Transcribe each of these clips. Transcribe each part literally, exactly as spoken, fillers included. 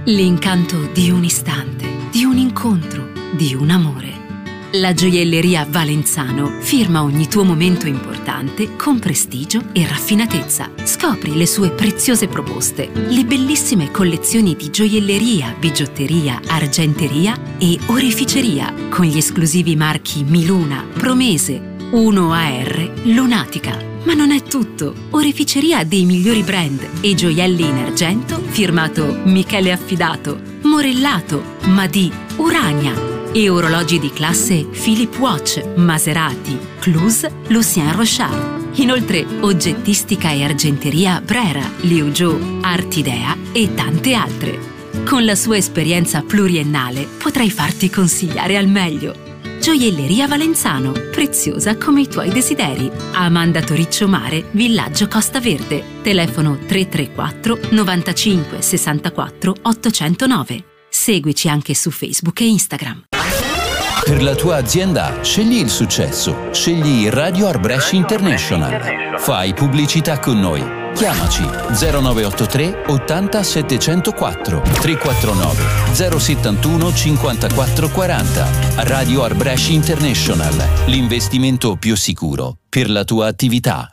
L'incanto di un istante, di un incontro, di un amore. La gioielleria Valenzano firma ogni tuo momento importante con prestigio e raffinatezza. Scopri le sue preziose proposte, le bellissime collezioni di gioielleria, bigiotteria, argenteria e oreficeria con gli esclusivi marchi Miluna, Promese, uno A R, Lunatica. Ma non è tutto. Oreficeria dei migliori brand e gioielli in argento firmato Michele Affidato, Morellato, Madì, Urania e orologi di classe Philip Watch, Maserati, Cluse, Lucien Rochard. Inoltre oggettistica e argenteria Brera, Liu Zhou, Artidea e tante altre. Con la sua esperienza pluriennale potrai farti consigliare al meglio. Gioielleria Valenzano, preziosa come i tuoi desideri. Amanda Toriccio Mare, Villaggio Costa Verde. Telefono tre tre quattro novantacinque sessantaquattro ottocentonove. Seguici anche su Facebook e Instagram. Per la tua azienda, scegli il successo. Scegli Radio Arbresh International. Fai pubblicità con noi. Chiamaci zero nove otto tre ottanta settecentoquattro tre quattro nove zero settantuno cinquantaquattro quaranta. Radio Arbresh International, l'investimento più sicuro per la tua attività.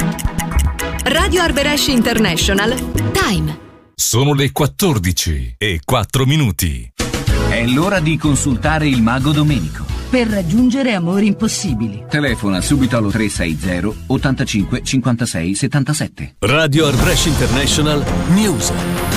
Radio Arbresh International. Time. Sono le quattordici e quattro minuti. È l'ora di consultare il mago Domenico. Per raggiungere amori impossibili. Telefona subito allo tre sei zero ottantacinque cinquantasei settantasette. Radio Arbresh International News.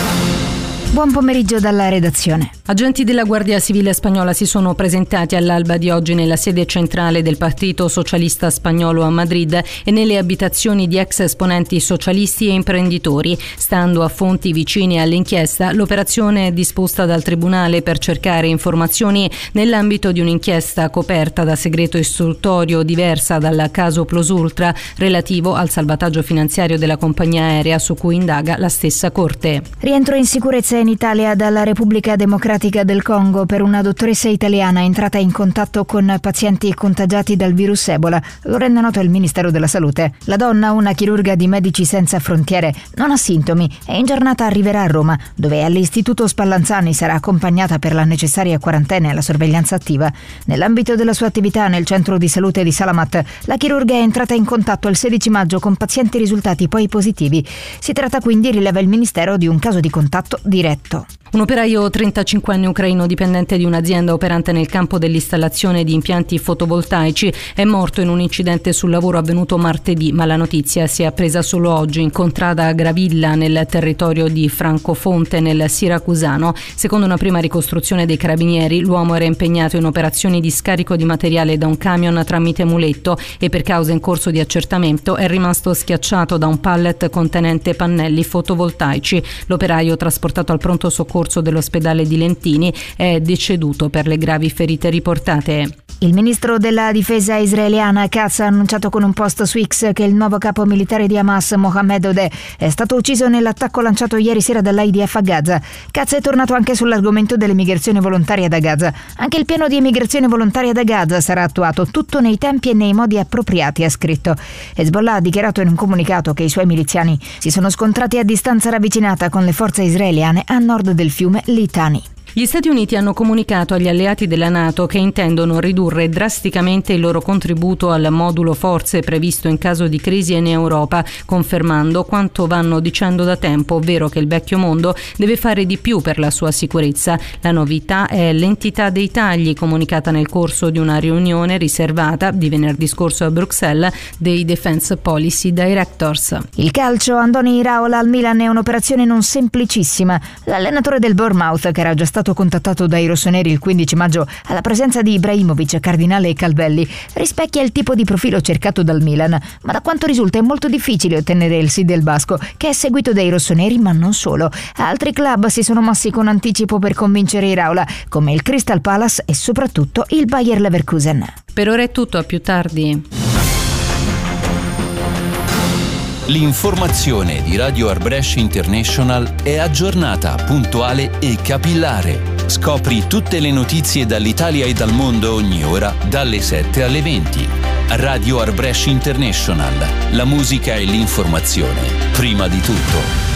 Buon pomeriggio dalla redazione. Agenti della Guardia Civile spagnola si sono presentati all'alba di oggi nella sede centrale del Partito Socialista Spagnolo a Madrid e nelle abitazioni di ex esponenti socialisti e imprenditori. Stando a fonti vicine all'inchiesta, l'operazione è disposta dal Tribunale per cercare informazioni nell'ambito di un'inchiesta coperta da segreto istruttorio diversa dal caso Plus Ultra relativo al salvataggio finanziario della compagnia aerea su cui indaga la stessa Corte. Rientro in sicurezza in Italia dalla Repubblica Democratica del Congo per una dottoressa italiana entrata in contatto con pazienti contagiati dal virus Ebola. Lo rende noto il Ministero della Salute. La donna, una chirurga di Medici Senza Frontiere, non ha sintomi e in giornata arriverà a Roma, dove all'Istituto Spallanzani sarà accompagnata per la necessaria quarantena e la sorveglianza attiva. Nell'ambito della sua attività nel centro di salute di Salamat, la chirurga è entrata in contatto il sedici maggio con pazienti risultati poi positivi. Si tratta quindi, rileva il Ministero, di un caso di contatto diretto. Un operaio trentacinquenne ucraino dipendente di un'azienda operante nel campo dell'installazione di impianti fotovoltaici è morto in un incidente sul lavoro avvenuto martedì, ma la notizia si è appresa solo oggi in contrada Gravilla nel territorio di Francofonte nel Siracusano. Secondo una prima ricostruzione dei carabinieri, l'uomo era impegnato in operazioni di scarico di materiale da un camion tramite muletto e per causa in corso di accertamento è rimasto schiacciato da un pallet contenente pannelli fotovoltaici. L'operaio, trasportato al pronto soccorso dell'ospedale di Lentini, è deceduto per le gravi ferite riportate. Il ministro della difesa israeliana Katz ha annunciato con un post su X che il nuovo capo militare di Hamas, Mohammed Odeh, è stato ucciso nell'attacco lanciato ieri sera dall'I D F a Gaza. Katz è tornato anche sull'argomento dell'emigrazione volontaria da Gaza. Anche il piano di emigrazione volontaria da Gaza sarà attuato, tutto nei tempi e nei modi appropriati, ha scritto. Hezbollah ha dichiarato in un comunicato che i suoi miliziani si sono scontrati a distanza ravvicinata con le forze israeliane a nord del fiume Litani. Gli Stati Uniti hanno comunicato agli alleati della NATO che intendono ridurre drasticamente il loro contributo al modulo forze previsto in caso di crisi in Europa, confermando quanto vanno dicendo da tempo, ovvero che il vecchio mondo deve fare di più per la sua sicurezza. La novità è l'entità dei tagli, comunicata nel corso di una riunione riservata di venerdì scorso a Bruxelles dei Defense Policy Directors. Il calcio, Andoni Iraola al Milan è un'operazione non semplicissima. L'allenatore del Bournemouth, che era già stato contattato dai rossoneri il quindici maggio alla presenza di Ibrahimovic, Cardinale e Calvelli, rispecchia il tipo di profilo cercato dal Milan, ma da quanto risulta è molto difficile ottenere il sì del basco, che è seguito dai rossoneri ma non solo. Altri club si sono mossi con anticipo per convincere Iraola, come il Crystal Palace e soprattutto il Bayer Leverkusen. Per ora è tutto, a più tardi. L'informazione di Radio Arbresh International è aggiornata, puntuale e capillare. Scopri tutte le notizie dall'Italia e dal mondo ogni ora, dalle sette alle venti. Radio Arbresh International. La musica e l'informazione, prima di tutto.